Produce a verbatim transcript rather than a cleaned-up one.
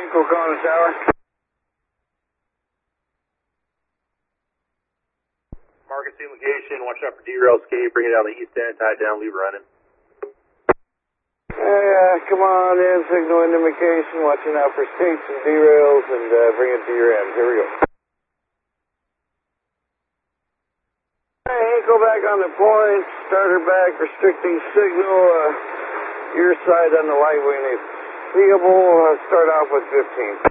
Echo calling the tower. Market scene location, watch out for derail escape, bring it down the east end, tie it down, leave it running. Hey, uh, come on in, signal indication, watching out for skates and derails, and uh, bring it to your end. Here we go. Hey, go back on the point, starter back, restricting signal, uh, your side on the light wing is seeable, uh, start off with fifteen.